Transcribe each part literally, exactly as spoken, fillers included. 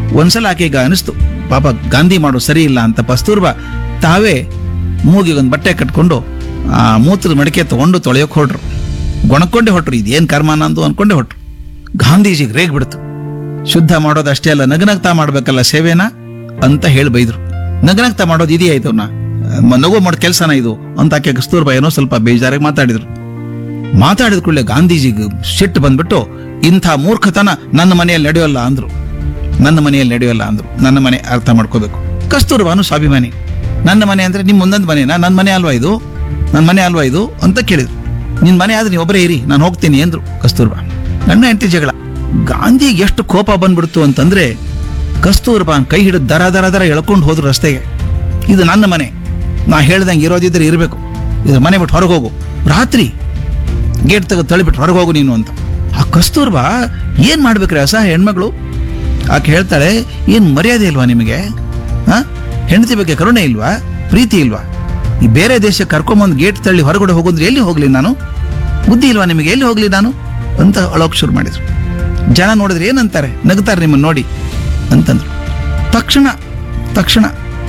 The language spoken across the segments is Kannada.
ಒಂದ್ಸಲ ಆಕೆಗೆ ಅನಿಸ್ತು ಪಾಪ ಗಾಂಧಿ ಮಾಡೋ ಸರಿ ಇಲ್ಲ ಅಂತ. ಕಸ್ತೂರ್ಬಾ ತಾವೇ ಮೂಗಿಗೊಂದು ಬಟ್ಟೆ ಕಟ್ಕೊಂಡು ಆ ಮೂತ್ರದ ಮಡಿಕೆ ತಗೊಂಡು ತೊಳೆಯೋಕೆ ಹೊರಟ್ರು. ಗೊಣಕೊಂಡೇ ಹೊಟ್ರು, ಇದೇನು ಕರ್ಮ ನಂದು ಅನ್ಕೊಂಡೇ ಹೊಟ್ರು. ಗಾಂಧೀಜಿಗೆ ರೇಗ್ ಬಿಡ್ತು. ಶುದ್ಧ ಮಾಡೋದು ಅಷ್ಟೇ ಅಲ್ಲ, ನಗನಗ್ತಾ ಮಾಡ್ಬೇಕಲ್ಲ ಸೇವೆನ ಅಂತ ಹೇಳಿ ಬೈದ್ರು. ನಗನಗ್ತಾ ಮಾಡೋದು ಇದೆಯಾ ಇದು ನಾ ನಗು ಮಾಡೋ ಕೆಲಸನ ಇದು ಅಂತ ಆಕೆ ಕಸ್ತೂರ್ಬಾ ಏನೋ ಸ್ವಲ್ಪ ಬೇಜಾರಾಗಿ ಮಾತಾಡಿದ್ರು. ಮಾತಾಡಿದ ಕೂಡಲೇ ಗಾಂಧೀಜಿಗೆ ಸಿಟ್ಟು ಬಂದ್ಬಿಟ್ಟು, ಇಂಥ ಮೂರ್ಖತನ ನನ್ನ ಮನೆಯಲ್ಲಿ ನಡೆಯೋಲ್ಲ ಅಂದ್ರು. ನನ್ನ ಮನೆಯಲ್ಲಿ ನಡೆಯೋಲ್ಲ ಅಂದ್ರು. ನನ್ನ ಮನೆ ಅರ್ಥ ಮಾಡ್ಕೋಬೇಕು. ಕಸ್ತೂರ್ಬಾನು ಸ್ವಾಭಿಮಾನಿ. ನನ್ನ ಮನೆ ಅಂದ್ರೆ ನಿಮ್ ಮುಂದೊಂದು ಮನೆನಾ? ನನ್ನ ಮನೆ ಅಲ್ವಾ ಇದು? ನನ್ನ ಮನೆ ಅಲ್ವಾ ಇದು ಅಂತ ಕೇಳಿದ್ರು. ನಿನ್ ಮನೆ ಆದ್ರೆ ನೀವು ಒಬ್ಬರೇ ಇರಿ, ನಾನು ಹೋಗ್ತೀನಿ ಅಂದ್ರು ಕಸ್ತೂರ್ಬಾ. ನನ್ನ ಹೆಂಡತಿ ಜಗಳ. ಗಾಂಧಿಗೆ ಎಷ್ಟು ಕೋಪ ಬಂದ್ಬಿಡ್ತು ಅಂತಂದ್ರೆ ಕಸ್ತೂರ್ಬಾನ್ ಕೈ ಹಿಡಿದು ದರ ದರ ದರ ಎಳ್ಕೊಂಡು ಹೋದ್ರು ರಸ್ತೆಗೆ. ಇದು ನನ್ನ ಮನೆ, ನಾ ಹೇಳ್ದಂಗೆ ಇರೋದಿದ್ರೆ ಇರಬೇಕು, ಇದು ಮನೆ ಬಿಟ್ಟು ಹೊರಗೆ ಹೋಗು, ರಾತ್ರಿ ಗೇಟ್ ತೆಗೆದು ತಳ್ಳಿಬಿಟ್ಟು ಹೊರಗೆ ಹೋಗು ನೀನು ಅಂತ. ಆ ಕಸ್ತೂರ್ಬಾ ಏನ್ ಮಾಡ್ಬೇಕ್ರಿ ಅಸಹ ಹೆಣ್ಮಗಳು. ಆಕೆ ಹೇಳ್ತಾಳೆ, ಏನ್ ಮರ್ಯಾದೆ ಇಲ್ವಾ ನಿಮಗೆ? ಹಾ, ಹೆಂಡತಿ ಬಗ್ಗೆ ಕರುಣೆ ಇಲ್ವಾ? ಪ್ರೀತಿ ಇಲ್ವಾ? ಈ ಬೇರೆ ದೇಶಕ್ಕೆ ಕರ್ಕೊಂಬಂದು ಗೇಟ್ ತಳ್ಳಿ ಹೊರಗಡೆ ಹೋಗೋದ್ರೆ ಎಲ್ಲಿ ಹೋಗ್ಲಿ ನಾನು? ಬುದ್ಧಿ ಇಲ್ವಾ ನಿಮಗೆ? ಎಲ್ಲಿ ಹೋಗ್ಲಿ ನಾನು ಅಂತ ಅಳೋಕ್ ಶುರು ಮಾಡಿದ್ರು. ಜನ ನೋಡಿದ್ರೆ ಏನಂತಾರೆ, ನಗ್ತಾರೆ ನಿಮ್ಮನ್ನು ನೋಡಿ ಅಂತಂದ್ರು. ತಕ್ಷಣ ತಕ್ಷಣ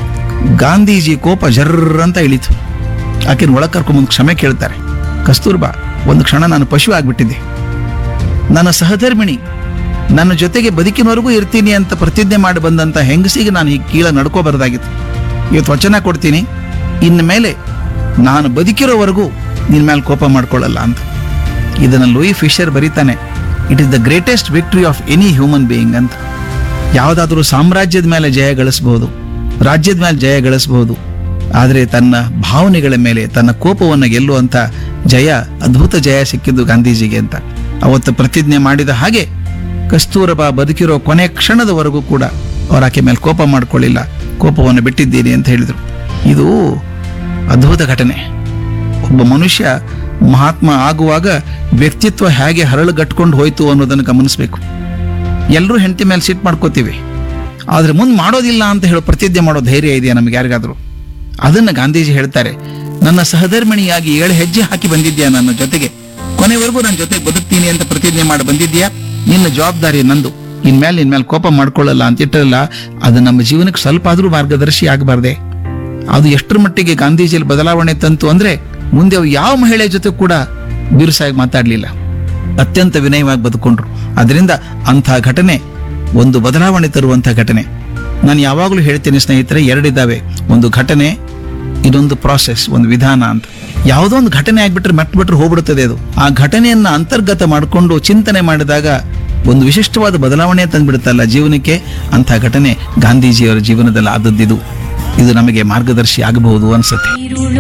ಗಾಂಧೀಜಿ ಕೋಪ ಜರ್ರ ಅಂತ ಇಳಿತು. ಆಕೆನ ಒಳಗೆ ಕರ್ಕೊಂಬಂದು ಕ್ಷಮೆ ಕೇಳ್ತಾರೆ. ಕಸ್ತೂರ್ಬಾ, ಒಂದು ಕ್ಷಣ ನಾನು ಪಶು ಆಗ್ಬಿಟ್ಟಿದ್ದೆ. ನನ್ನ ಸಹಧರ್ಮಿಣಿ ನನ್ನ ಜೊತೆಗೆ ಬದುಕಿನವರೆಗೂ ಇರ್ತೀನಿ ಅಂತ ಪ್ರತಿಜ್ಞೆ ಮಾಡಿ ಬಂದಂತ ಹೆಂಗಸಿಗೆ ನಾನು ಈಗ ಕೀಳ ನಡ್ಕೋಬಾರ್ದಾಗಿತ್ತು. ಇವತ್ತು ವಚನ ಕೊಡ್ತೀನಿ, ಇನ್ನು ಮೇಲೆ ನಾನು ಬದುಕಿರೋವರೆಗೂ ನಿನ್ನ ಮೇಲೆ ಕೋಪ ಮಾಡ್ಕೊಳ್ಳಲ್ಲ ಅಂತ. ಇದನ್ನು ಲೂಯಿ ಫಿಶರ್ ಬರೀತಾನೆ, it is the greatest victory of any human being ಅಂತ. ಯಾವುದಾದ್ರೂ ಸಾಮ್ರಾಜ್ಯದ ಮೇಲೆ ಜಯ ಗಳಿಸಬಹುದು, ರಾಜ್ಯದ ಮೇಲೆ ಜಯ ಗಳಿಸಬಹುದು, ಆದರೆ ತನ್ನ ಭಾವನೆಗಳ ಮೇಲೆ ತನ್ನ ಕೋಪವನ್ನು ಗೆಲ್ಲುವಂತ ಜಯ, ಅದ್ಭುತ ಜಯ ಸಿಕ್ಕಿದ್ದು ಗಾಂಧೀಜಿಗೆ ಅಂತ ಅವತ್ತು ಪ್ರತಿಜ್ಞೆ ಮಾಡಿದ ಹಾಗೆ ಕಸ್ತೂರಬಾ ಬದುಕಿರೋ ಕೊನೆ ಕ್ಷಣದವರೆಗೂ ಕೂಡ ಅವ್ರ ಆಕೆ ಮೇಲೆ ಕೋಪ ಮಾಡ್ಕೊಳ್ಳಿಲ್ಲ, ಕೋಪವನ್ನು ಬಿಟ್ಟಿದ್ದೀನಿ ಅಂತ ಹೇಳಿದರು. ಇದು ಅದ್ಭುತ ಘಟನೆ. ಒಬ್ಬ ಮನುಷ್ಯ ಮಹಾತ್ಮ ಆಗುವಾಗ ವ್ಯಕ್ತಿತ್ವ ಹೇಗೆ ಹರಳುಗಟ್ಕೊಂಡು ಹೋಯ್ತು ಅನ್ನೋದನ್ನು ಗಮನಿಸಬೇಕು. ಎಲ್ಲರೂ ಹೆಂಡತಿ ಮೇಲೆ ಸಿಟ್ಟು ಮಾಡ್ಕೋತೀವಿ, ಆದ್ರೆ ಮುಂದೆ ಮಾಡೋದಿಲ್ಲ ಅಂತ ಹೇಳೋ ಪ್ರತಿಜ್ಞೆ ಮಾಡೋ ಧೈರ್ಯ ಇದೆಯಾ ನಮ್ಗೆ ಯಾರಿಗಾದ್ರು? ಅದನ್ನ ಗಾಂಧೀಜಿ ಹೇಳ್ತಾರೆ, ನನ್ನ ಸಹಧರ್ಮಿಣಿಯಾಗಿ ಏಳು ಹೆಜ್ಜೆ ಹಾಕಿ ಬಂದಿದ್ಯಾ ನನ್ನ ಜೊತೆಗೆ, ಕೊನೆವರೆಗೂ ನನ್ನ ಜೊತೆಗೆ ಬದುಕ್ತೀನಿ ಅಂತ ಪ್ರತಿಜ್ಞೆ ಮಾಡಿ ಬಂದಿದ್ಯಾ, ನಿನ್ನ ಜವಾಬ್ದಾರಿ ನಂದು, ಇನ್ಮೇಲೆ ನಿನ್ ಮೇಲೆ ಕೋಪ ಮಾಡ್ಕೊಳ್ಳಲ್ಲ ಅಂತ ಇಟ್ಟರಲ್ಲ, ಅದು ನಮ್ಮ ಜೀವನಕ್ಕೆ ಸ್ವಲ್ಪ ಆದ್ರೂ ಮಾರ್ಗದರ್ಶಿ ಆಗಬಾರ್ದೆ? ಅದು ಎಷ್ಟರ ಮಟ್ಟಿಗೆ ಗಾಂಧೀಜಿಯಲ್ಲಿ ಬದಲಾವಣೆ ತಂತು ಅಂದ್ರೆ, ಮುಂದೆ ಅವು ಯಾವ ಮಹಿಳೆ ಜೊತೆ ಕೂಡ ಬಿರುಸಾಗಿ ಮಾತಾಡ್ಲಿಲ್ಲ, ಅತ್ಯಂತ ವಿನಯವಾಗಿ ಬದುಕೊಂಡ್ರು. ಅದರಿಂದ ಅಂಥ ಘಟನೆ ಒಂದು ಬದಲಾವಣೆ ತರುವಂತ ಘಟನೆ. ನಾನು ಯಾವಾಗಲೂ ಹೇಳ್ತೇನೆ ಸ್ನೇಹಿತರೆ, ಎರಡಿದ್ದಾವೆ, ಒಂದು ಘಟನೆ, ಇದೊಂದು ಪ್ರಾಸೆಸ್, ಒಂದು ವಿಧಾನ ಅಂತ. ಯಾವುದೋ ಒಂದು ಘಟನೆ ಆಗ್ಬಿಟ್ರೆ ಮಟ್ ಬಿಟ್ರೆ ಹೋಗ್ಬಿಡುತ್ತದೆ ಅದು. ಆ ಘಟನೆಯನ್ನ ಅಂತರ್ಗತ ಮಾಡಿಕೊಂಡು ಚಿಂತನೆ ಮಾಡಿದಾಗ ಒಂದು ವಿಶಿಷ್ಟವಾದ ಬದಲಾವಣೆ ತಂದ್ಬಿಡುತ್ತಲ್ಲ ಜೀವನಕ್ಕೆ. ಅಂಥ ಘಟನೆ ಗಾಂಧೀಜಿಯವರ ಜೀವನದಲ್ಲಿ ಆದದ್ದಿದು. ಇದು ನಮಗೆ ಮಾರ್ಗದರ್ಶಿ ಆಗಬಹುದು ಅನ್ಸುತ್ತೆ.